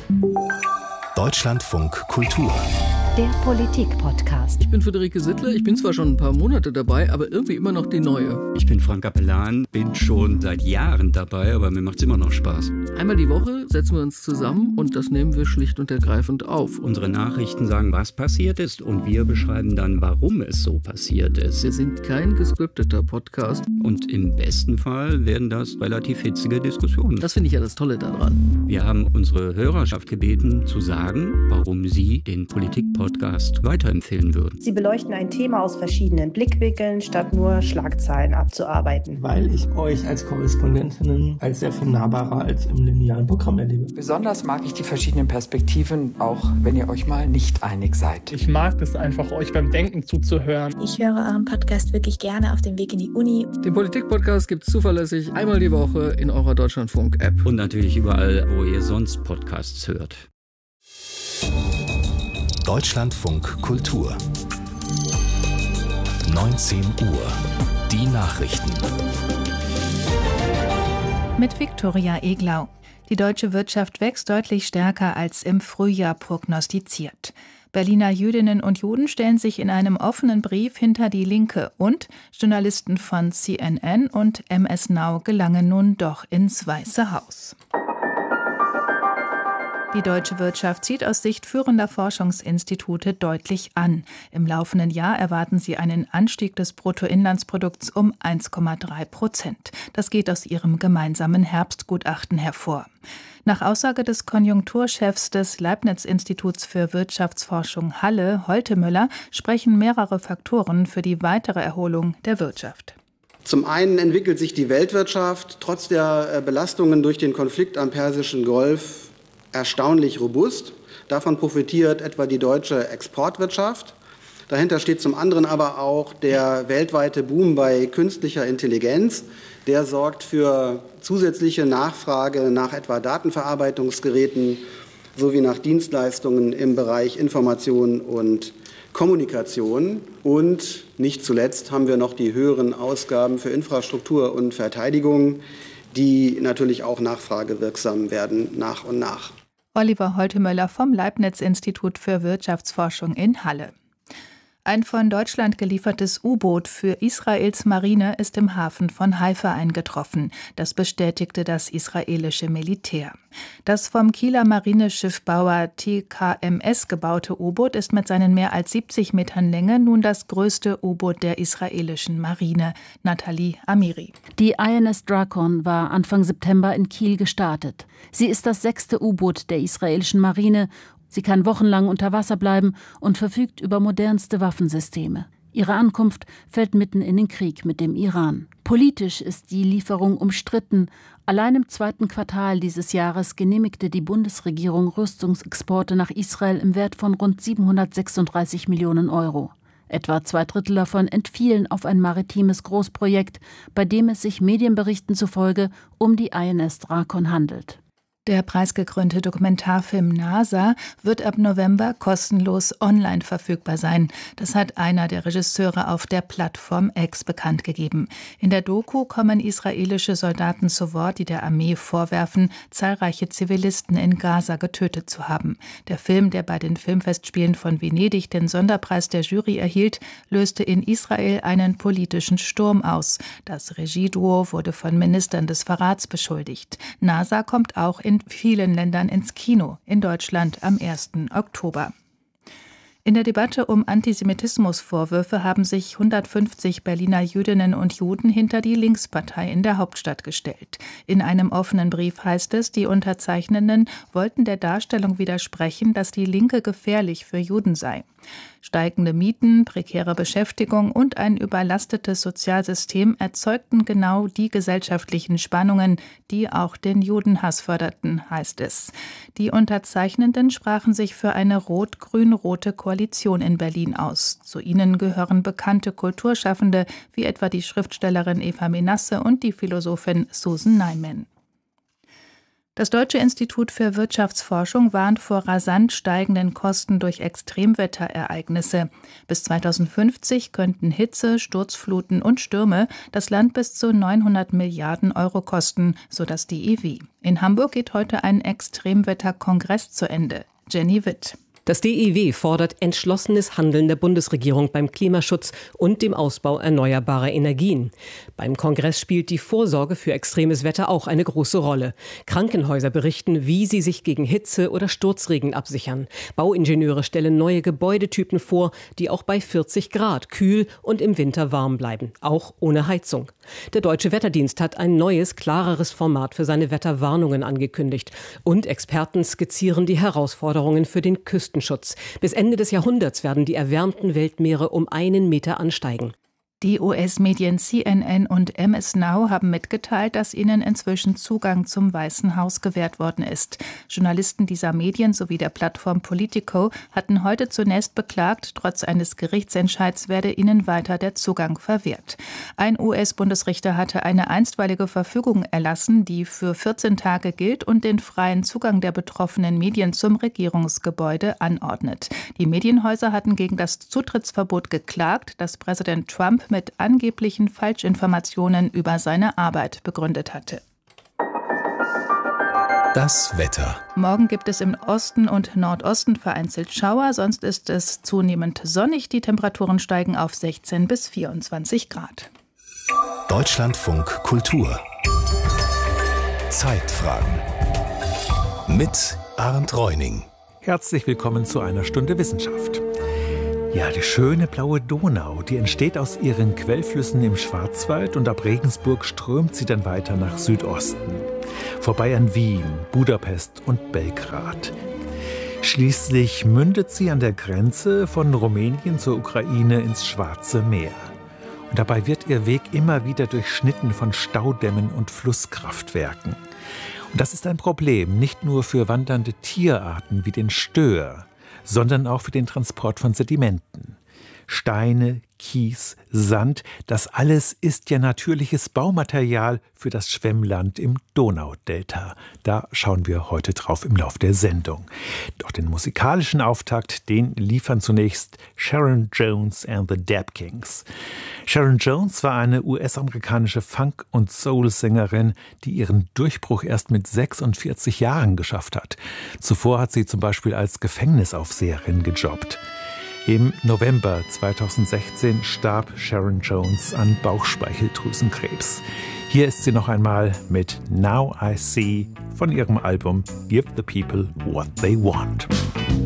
Deutschlandfunk Kultur. Der Politik-Podcast. Ich bin Friederike Sittler, ich bin zwar schon ein paar Monate dabei, aber irgendwie immer noch die Neue. Ich bin Frank Capellan, bin schon seit Jahren dabei, aber mir macht es immer noch Spaß. Einmal die Woche setzen wir uns zusammen und das nehmen wir schlicht und ergreifend auf. Unsere Nachrichten sagen, was passiert ist, und wir beschreiben dann, warum es so passiert ist. Wir sind kein gescripteter Podcast. Und im besten Fall werden das relativ hitzige Diskussionen. Das finde ich ja das Tolle daran. Wir haben unsere Hörerschaft gebeten, zu sagen, warum sie den Politik-Podcast weiterempfehlen würden. Sie beleuchten ein Thema aus verschiedenen Blickwinkeln, statt nur Schlagzeilen abzuarbeiten. Weil ich euch als Korrespondentinnen als sehr viel nahbarer als im linearen Programm erlebe. Besonders mag ich die verschiedenen Perspektiven, auch wenn ihr euch mal nicht einig seid. Ich mag es einfach, euch beim Denken zuzuhören. Ich höre euren Podcast wirklich gerne auf dem Weg in die Uni. Den Politik-Podcast gibt es zuverlässig einmal die Woche in eurer Deutschlandfunk-App. Und natürlich überall, wo ihr sonst Podcasts hört. Deutschlandfunk Kultur. 19 Uhr. Die Nachrichten. Mit Viktoria Eglau. Die deutsche Wirtschaft wächst deutlich stärker als im Frühjahr prognostiziert. Berliner Jüdinnen und Juden stellen sich in einem offenen Brief hinter die Linke und Journalisten von CNN und MS Now gelangen nun doch ins Weiße Haus. Die deutsche Wirtschaft zieht aus Sicht führender Forschungsinstitute deutlich an. Im laufenden Jahr erwarten sie einen Anstieg des Bruttoinlandsprodukts um 1,3%. Das geht aus ihrem gemeinsamen Herbstgutachten hervor. Nach Aussage des Konjunkturchefs des Leibniz-Instituts für Wirtschaftsforschung Halle, Holtemöller, sprechen mehrere Faktoren für die weitere Erholung der Wirtschaft. Zum einen entwickelt sich die Weltwirtschaft trotz der Belastungen durch den Konflikt am Persischen Golf erstaunlich robust. Davon profitiert etwa die deutsche Exportwirtschaft. Dahinter steht zum anderen aber auch der weltweite Boom bei künstlicher Intelligenz. Der sorgt für zusätzliche Nachfrage nach etwa Datenverarbeitungsgeräten sowie nach Dienstleistungen im Bereich Information und Kommunikation. Und nicht zuletzt haben wir noch die höheren Ausgaben für Infrastruktur und Verteidigung, die natürlich auch nachfragewirksam werden nach und nach. Oliver Holtemöller vom Leibniz-Institut für Wirtschaftsforschung in Halle. Ein von Deutschland geliefertes U-Boot für Israels Marine ist im Hafen von Haifa eingetroffen. Das bestätigte das israelische Militär. Das vom Kieler Marineschiffbauer TKMS gebaute U-Boot ist mit seinen mehr als 70 Metern Länge nun das größte U-Boot der israelischen Marine. Nathalie Amiri. Die INS Drakon war Anfang September in Kiel gestartet. Sie ist das 6. U-Boot der israelischen Marine. Sie kann wochenlang unter Wasser bleiben und verfügt über modernste Waffensysteme. Ihre Ankunft fällt mitten in den Krieg mit dem Iran. Politisch ist die Lieferung umstritten. Allein im 2. Quartal dieses Jahres genehmigte die Bundesregierung Rüstungsexporte nach Israel im Wert von rund 736 Millionen Euro. Etwa 2/3 davon entfielen auf ein maritimes Großprojekt, bei dem es sich Medienberichten zufolge um die INS Drakon handelt. Der preisgekrönte Dokumentarfilm NASA wird ab November kostenlos online verfügbar sein. Das hat einer der Regisseure auf der Plattform X bekannt gegeben. In der Doku kommen israelische Soldaten zu Wort, die der Armee vorwerfen, zahlreiche Zivilisten in Gaza getötet zu haben. Der Film, der bei den Filmfestspielen von Venedig den Sonderpreis der Jury erhielt, löste in Israel einen politischen Sturm aus. Das Regieduo wurde von Ministern des Verrats beschuldigt. NASA kommt auch in vielen Ländern ins Kino, in Deutschland am 1. Oktober. In der Debatte um Antisemitismusvorwürfe haben sich 150 Berliner Jüdinnen und Juden hinter die Linkspartei in der Hauptstadt gestellt. In einem offenen Brief heißt es, die Unterzeichnenden wollten der Darstellung widersprechen, dass die Linke gefährlich für Juden sei. Steigende Mieten, prekäre Beschäftigung und ein überlastetes Sozialsystem erzeugten genau die gesellschaftlichen Spannungen, die auch den Judenhass förderten, heißt es. Die Unterzeichnenden sprachen sich für eine rot-grün-rote Koalition in Berlin aus. Zu ihnen gehören bekannte Kulturschaffende wie etwa die Schriftstellerin Eva Menasse und die Philosophin Susan Neiman. Das Deutsche Institut für Wirtschaftsforschung warnt vor rasant steigenden Kosten durch Extremwetterereignisse. Bis 2050 könnten Hitze, Sturzfluten und Stürme das Land bis zu 900 Milliarden Euro kosten, so das DIW. In Hamburg geht heute ein Extremwetterkongress zu Ende. Jenny Witt. Das DIW fordert entschlossenes Handeln der Bundesregierung beim Klimaschutz und dem Ausbau erneuerbarer Energien. Beim Kongress spielt die Vorsorge für extremes Wetter auch eine große Rolle. Krankenhäuser berichten, wie sie sich gegen Hitze oder Sturzregen absichern. Bauingenieure stellen neue Gebäudetypen vor, die auch bei 40 Grad kühl und im Winter warm bleiben, auch ohne Heizung. Der Deutsche Wetterdienst hat ein neues, klareres Format für seine Wetterwarnungen angekündigt. Und Experten skizzieren die Herausforderungen für den Küstenschutz. Bis Ende des Jahrhunderts werden die erwärmten Weltmeere um 1 Meter ansteigen. Die US-Medien CNN und MS Now haben mitgeteilt, dass ihnen inzwischen Zugang zum Weißen Haus gewährt worden ist. Journalisten dieser Medien sowie der Plattform Politico hatten heute zunächst beklagt, trotz eines Gerichtsentscheids werde ihnen weiter der Zugang verwehrt. Ein US-Bundesrichter hatte eine einstweilige Verfügung erlassen, die für 14 Tage gilt und den freien Zugang der betroffenen Medien zum Regierungsgebäude anordnet. Die Medienhäuser hatten gegen das Zutrittsverbot geklagt, das Präsident Trump mit angeblichen Falschinformationen über seine Arbeit begründet hatte. Das Wetter. Morgen gibt es im Osten und Nordosten vereinzelt Schauer, sonst ist es zunehmend sonnig. Die Temperaturen steigen auf 16 bis 24 Grad. Deutschlandfunk Kultur. Zeitfragen. Mit Arndt Reuning. Herzlich willkommen zu einer Stunde Wissenschaft. Ja, die schöne blaue Donau, die entsteht aus ihren Quellflüssen im Schwarzwald und ab Regensburg strömt sie dann weiter nach Südosten. Vorbei an Wien, Budapest und Belgrad. Schließlich mündet sie an der Grenze von Rumänien zur Ukraine ins Schwarze Meer. Und dabei wird ihr Weg immer wieder durchschnitten von Staudämmen und Flusskraftwerken. Und das ist ein Problem, nicht nur für wandernde Tierarten wie den Stör, sondern auch für den Transport von Sedimenten. Steine, Kies, Sand, das alles ist ja natürliches Baumaterial für das Schwemmland im Donaudelta. Da schauen wir heute drauf im Lauf der Sendung. Doch den musikalischen Auftakt, den liefern zunächst Sharon Jones and the Dap Kings. Sharon Jones war eine US-amerikanische Funk- und Soul-Sängerin, die ihren Durchbruch erst mit 46 Jahren geschafft hat. Zuvor hat sie zum Beispiel als Gefängnisaufseherin gejobbt. Im November 2016 starb Sharon Jones an Bauchspeicheldrüsenkrebs. Hier ist sie noch einmal mit Now I See von ihrem Album Give the People What They Want.